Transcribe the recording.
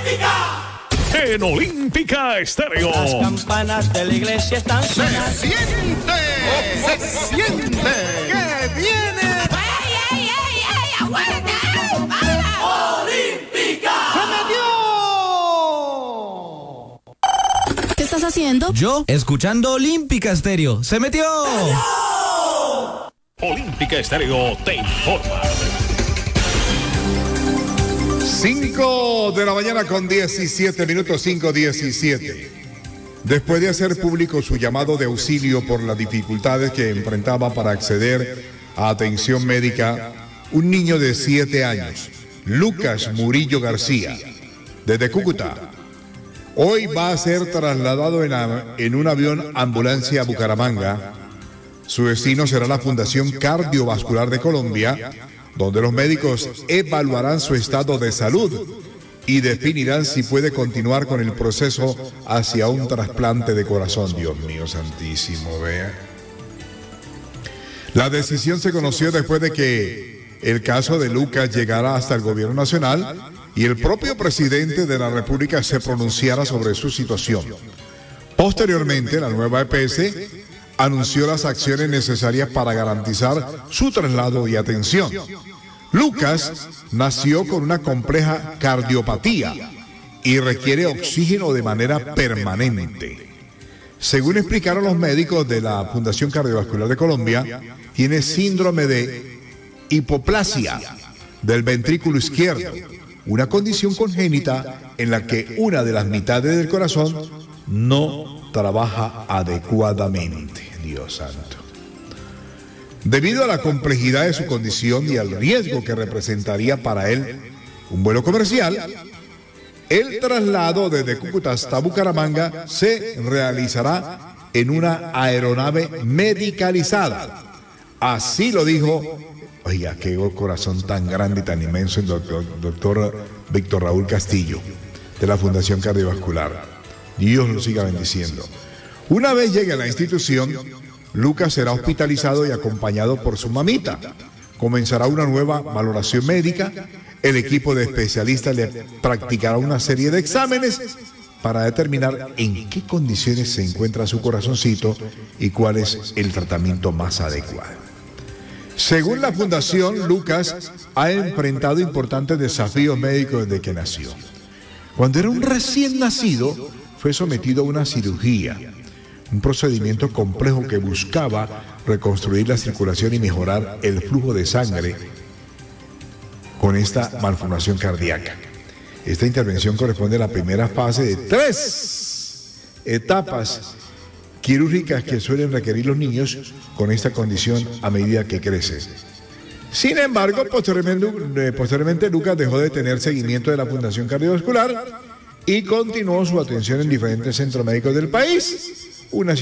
En Olímpica Estéreo. Las campanas de la iglesia están sonando. ¡Se siente! ¡Que viene! ¡Ay! ¡Aguanta! ¡Olímpica! ¡Se metió! ¿Qué estás haciendo? Yo, escuchando Olímpica Estéreo. ¡Se metió! Olímpica Estéreo te informa. 5 de la mañana con 17 minutos, 5:17. Después de hacer público su llamado de auxilio por las dificultades que enfrentaba para acceder a atención médica, un niño de 7 años, Lucas Murillo García, desde Cúcuta, hoy va a ser trasladado en un avión ambulancia a Bucaramanga. Su destino será la Fundación Cardiovascular de Colombia, donde los médicos evaluarán su estado de salud y definirán si puede continuar con el proceso hacia un trasplante de corazón. Dios mío santísimo, vea. La decisión se conoció después de que el caso de Lucas llegara hasta el gobierno nacional y el propio presidente de la República se pronunciara sobre su situación. Posteriormente, la nueva EPS anunció las acciones necesarias para garantizar su traslado y atención. Lucas nació con una compleja cardiopatía y requiere oxígeno de manera permanente. Según explicaron los médicos de la Fundación Cardiovascular de Colombia, tiene síndrome de hipoplasia del ventrículo izquierdo, una condición congénita en la que una de las mitades del corazón no trabaja adecuadamente. Dios santo. Debido a la complejidad de su condición y al riesgo que representaría para él un vuelo comercial, el traslado desde Cúcuta hasta Bucaramanga se realizará en una aeronave medicalizada. Así lo dijo, oiga, qué corazón tan grande y tan inmenso, el doctor Víctor Raúl Castillo, de la Fundación Cardiovascular. Dios lo siga bendiciendo. Una vez llegue a la institución, Lucas será hospitalizado y acompañado por su mamita. Comenzará una nueva valoración médica. El equipo de especialistas le practicará una serie de exámenes para determinar en qué condiciones se encuentra su corazoncito y cuál es el tratamiento más adecuado. Según la Fundación, Lucas ha enfrentado importantes desafíos médicos desde que nació. Cuando era un recién nacido, fue sometido a una cirugía, un procedimiento complejo que buscaba reconstruir la circulación y mejorar el flujo de sangre con esta malformación cardíaca. Esta intervención corresponde a la primera fase de 3 etapas quirúrgicas que suelen requerir los niños con esta condición a medida que crecen. Sin embargo, posteriormente Lucas dejó de tener seguimiento de la Fundación Cardiovascular y continuó su atención en diferentes centros médicos del país. Una